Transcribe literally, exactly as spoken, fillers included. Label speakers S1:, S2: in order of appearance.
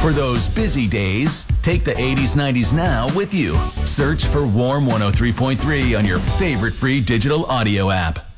S1: For those busy days, take the eighties, nineties now with you. Search for Warm one oh three point three on your favorite free digital audio app.